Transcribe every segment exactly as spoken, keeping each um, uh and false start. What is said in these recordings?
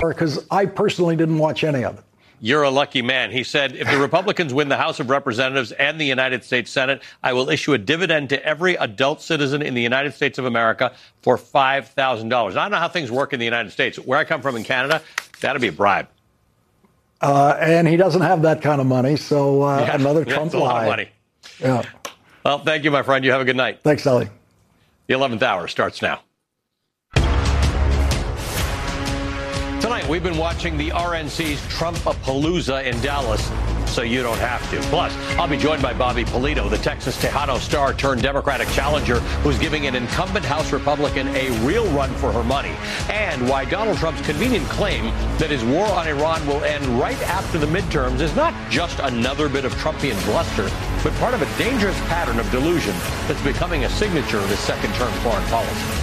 Because I personally didn't watch any of it. You're a lucky man. He said, if the Republicans win the House of Representatives and the United States Senate, I will issue a dividend to every adult citizen in the United States of America for five thousand dollars. I don't know how things work in the United States. Where I come from in Canada, that'd be a bribe. Uh, and he doesn't have that kind of money, so uh, yeah, another Trump that's a lot lie. of money. Yeah. Well, thank you, my friend. You have a good night. Thanks, Ellie. The eleventh hour starts now. Tonight, we've been watching the R N C's Trump-a-palooza in Dallas, so you don't have to. Plus, I'll be joined by Bobby Polito, the Texas Tejano star turned Democratic challenger who's giving an incumbent House Republican a real run for her money, and why Donald Trump's convenient claim that his war on Iran will end right after the midterms is not just another bit of Trumpian bluster, but part of a dangerous pattern of delusion that's becoming a signature of his second-term foreign policy.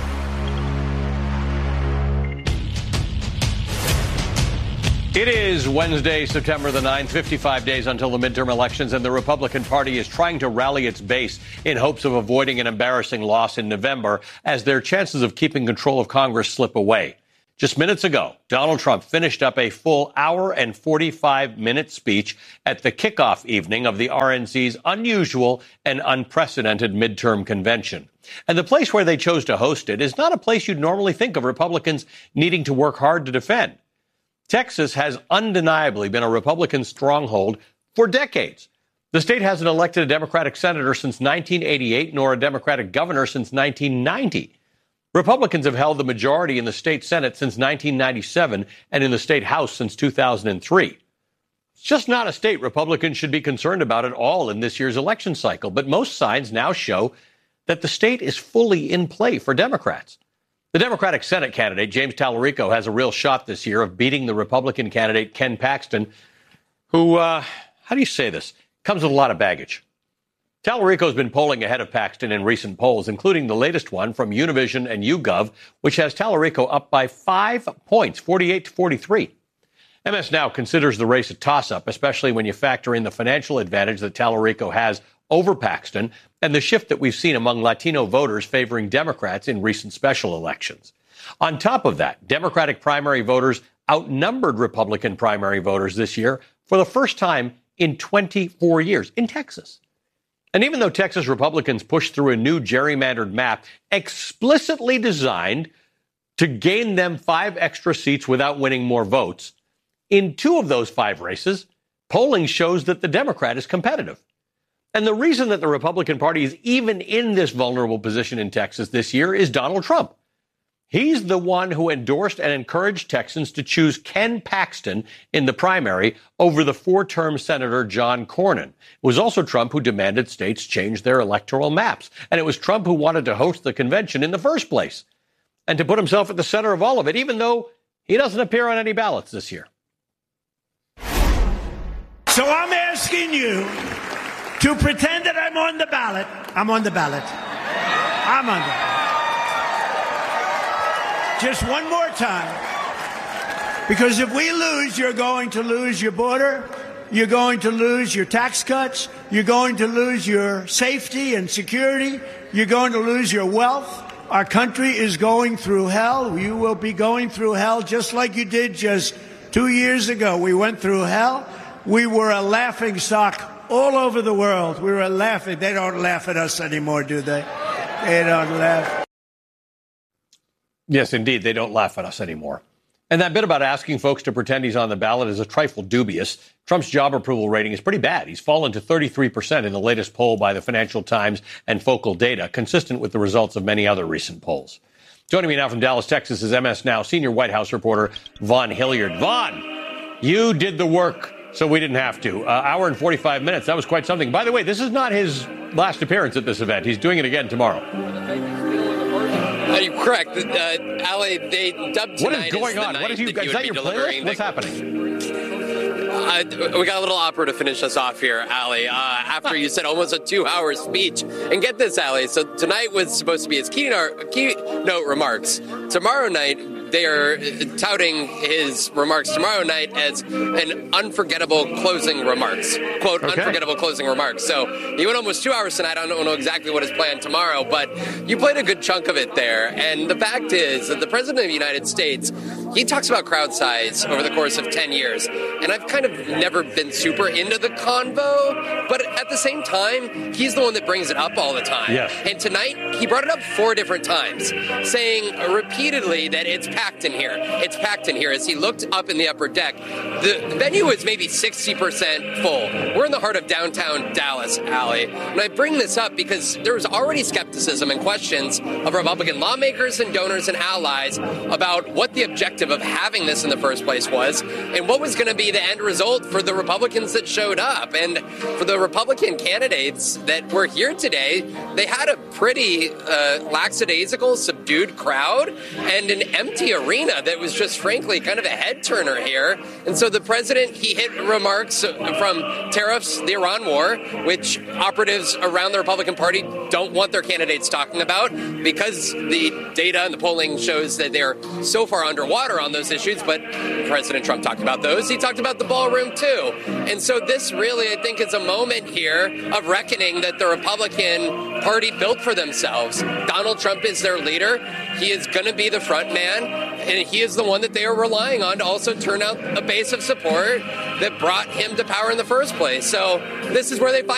It is Wednesday, September the ninth, fifty-five days until the midterm elections, and the Republican Party is trying to rally its base in hopes of avoiding an embarrassing loss in November as their chances of keeping control of Congress slip away. Just minutes ago, Donald Trump finished up a full hour and forty-five minute speech at the kickoff evening of the R N C's unusual and unprecedented midterm convention. And the place where they chose to host it is not a place you'd normally think of Republicans needing to work hard to defend. Texas has undeniably been a Republican stronghold for decades. The state hasn't elected a Democratic senator since nineteen eighty-eight, nor a Democratic governor since nineteen ninety. Republicans have held the majority in the state Senate since nineteen ninety-seven and in the state House since two thousand three. It's just not a state Republicans should be concerned about at all in this year's election cycle, but most signs now show that the state is fully in play for Democrats. The Democratic Senate candidate, James Talarico, has a real shot this year of beating the Republican candidate, Ken Paxton, who, uh, how do you say this, comes with a lot of baggage. Talarico has been polling ahead of Paxton in recent polls, including the latest one from Univision and YouGov, which has Talarico up by five points, forty-eight to forty-three. M S Now considers the race a toss-up, especially when you factor in the financial advantage that Talarico has over Paxton and the shift that we've seen among Latino voters favoring Democrats in recent special elections. On top of that, Democratic primary voters outnumbered Republican primary voters this year for the first time in twenty-four years in Texas. And even though Texas Republicans pushed through a new gerrymandered map explicitly designed to gain them five extra seats without winning more votes, in two of those five races, polling shows that the Democrat is competitive. And the reason that the Republican Party is even in this vulnerable position in Texas this year is Donald Trump. He's the one who endorsed and encouraged Texans to choose Ken Paxton in the primary over the four-term Senator John Cornyn. It was also Trump who demanded states change their electoral maps. And it was Trump who wanted to host the convention in the first place and to put himself at the center of all of it, even though he doesn't appear on any ballots this year. So I'm asking you to pretend that I'm on the ballot. I'm on the ballot. I'm on the ballot. Just one more time. Because if we lose, you're going to lose your border. You're going to lose your tax cuts. You're going to lose your safety and security. You're going to lose your wealth. Our country is going through hell. You will be going through hell just like you did just two years ago. We went through hell. We were a laughing stock all over the world. We were laughing. They don't laugh at us anymore, do they? They don't laugh. Yes, indeed. They don't laugh at us anymore. And that bit about asking folks to pretend he's on the ballot is a trifle dubious. Trump's job approval rating is pretty bad. He's fallen to thirty-three percent in the latest poll by the Financial Times and Focal Data, consistent with the results of many other recent polls. Joining me now from Dallas, Texas is M S Now senior White House reporter Vaughn Hilliard. Vaughn, you did the work so we didn't have to. Uh, hour and forty-five minutes. That was quite something. By the way, this is not his last appearance at this event. He's doing it again tomorrow. Uh, you're correct. Uh, Ali, they dubbed tonight. What is going on? What is you? That Is you that your playlist? What's happening? Uh, we got a little opera to finish us off here, Ali. Uh, after you said almost a two-hour speech, and get this, Ali. So tonight was supposed to be his keynote, keynote remarks. Tomorrow night, they are touting his remarks tomorrow night as an unforgettable closing remarks. Quote, okay. unforgettable closing remarks. So he went almost two hours tonight. I don't know exactly what his plan tomorrow, but you played a good chunk of it there. And the fact is that the President of the United States, he talks about crowd size over the course of ten years. And I've kind of never been super into the convo, but at the same time, he's the one that brings it up all the time. Yes. And tonight, he brought it up four different times, saying repeatedly that it's packed in here. It's packed in here. As he looked up in the upper deck, the venue is maybe sixty percent full. We're in the heart of downtown Dallas, Allie. And I bring this up because there was already skepticism and questions of Republican lawmakers and donors and allies about what the objective of having this in the first place was and what was going to be the end result for the Republicans that showed up. And for the Republican candidates that were here today, they had a pretty uh, lackadaisical, subdued crowd and an empty arena that was just frankly kind of a head turner here. And so the president, he hit remarks from tariffs, the Iran war, which operatives around the Republican Party don't want their candidates talking about because the data and the polling shows that they're so far underwater on those issues. But President Trump talked about those. He talked about the ballroom too. And so this really, I think, is a moment here of reckoning that the Republican Party built for themselves. Donald Trump is their leader. He is going to be the front man, and he is the one that they are relying on to also turn out a base of support that brought him to power in the first place. So this is where they find